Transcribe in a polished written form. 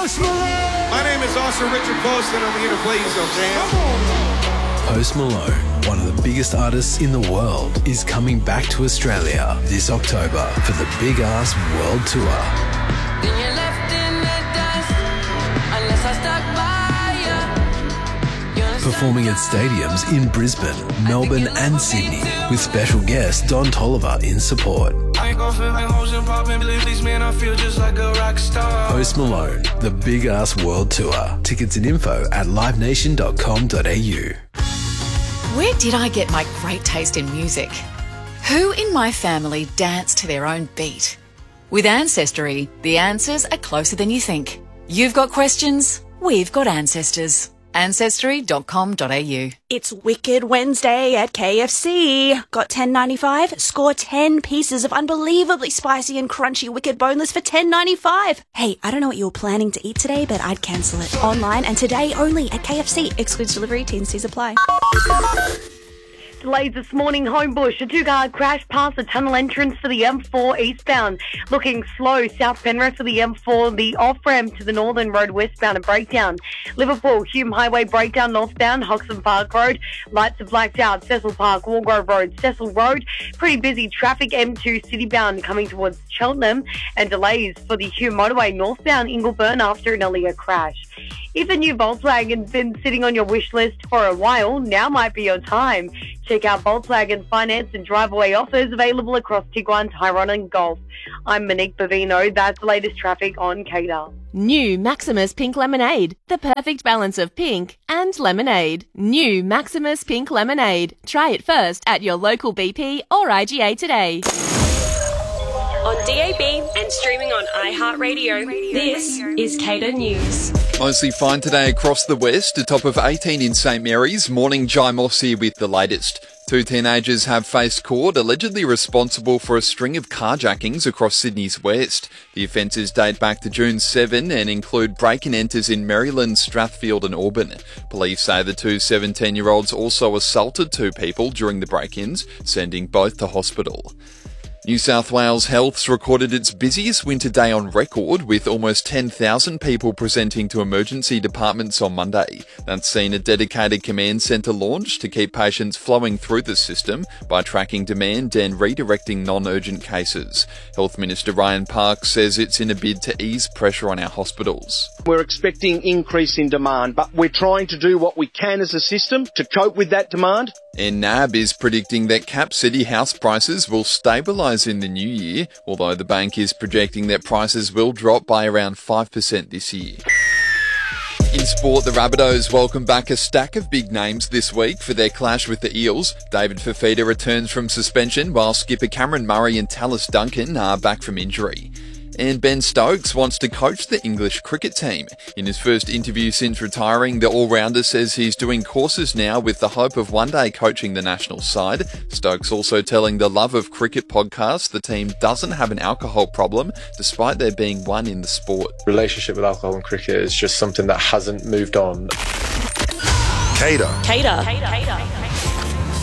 Post Malone! My name is Austin Richard Post, and I'm here to play you some jam. Post Malone, one of the biggest artists in the world, is coming back to Australia this October for the Big Ass World Tour. Performing at stadiums in Brisbane, Melbourne and Sydney, with special guest Don Toliver in support. Post Malone, the Big Ass World Tour. Tickets and info at livenation.com.au. Where did I get my great taste in music? Who in my family dance to their own beat? With Ancestry, the answers are closer than you think. You've got questions, we've got ancestors. Ancestry.com.au. It's Wicked Wednesday at KFC. Got $10.95? Score 10 pieces of unbelievably spicy and crunchy Wicked Boneless for $10.95. Hey, I don't know what you were planning to eat today, but I'd cancel it. Online and today only at KFC. Excludes delivery, T&Cs apply. Delays this morning, Homebush. A two-car crash past the tunnel entrance for the M4 eastbound. Looking slow, South Penrith for the M4, the off-ramp to the Northern Road westbound, a breakdown. Liverpool, Hume Highway breakdown northbound, Hoxton Park Road. Lights are blacked out, Cecil Park, Wargrove Road, Cecil Road. Pretty busy traffic, M2 citybound coming towards Cheltenham. And delays for the Hume Motorway northbound, Ingleburn after an earlier crash. If a new Volkswagen's been sitting on your wish list for a while, now might be your time. Check out Volkswagen finance and driveway offers available across Tiguan, Tyrone and Golf. I'm Monique Bavino. That's the latest traffic on KDAR. New Maximus Pink Lemonade. The perfect balance of pink and lemonade. New Maximus Pink Lemonade. Try it first at your local BP or IGA today. On DAB and streaming on iHeartRadio, this is KDAR News. Mostly fine today across the west, a top of 18 in St Mary's. Morning, Jai Moss here with the latest. Two teenagers have faced court allegedly responsible for a string of carjackings across Sydney's west. The offences date back to June 7 and include break-and-enters in Maryland, Strathfield and Auburn. Police say the two 17-year-olds also assaulted two people during the break-ins, sending both to hospital. New South Wales Health's recorded its busiest winter day on record, with almost 10,000 people presenting to emergency departments on Monday. That's seen a dedicated command centre launched to keep patients flowing through the system by tracking demand and redirecting non-urgent cases. Health Minister Ryan Parks says it's in a bid to ease pressure on our hospitals. We're expecting increase in demand, but we're trying to do what we can as a system to cope with that demand. And NAB is predicting that Cap City house prices will stabilise in the new year, although the bank is projecting that prices will drop by around 5% this year. In sport, the Rabbitohs welcome back a stack of big names this week for their clash with the Eels. David Fifita returns from suspension, while skipper Cameron Murray and Tallis Duncan are back from injury. And Ben Stokes wants to coach the English cricket team. In his first interview since retiring, the all-rounder says he's doing courses now with the hope of one day coaching the national side. Stokes also telling the Love of Cricket podcast the team doesn't have an alcohol problem, despite there being one in the sport. Relationship with alcohol and cricket is just something that hasn't moved on. KDAR. KDAR.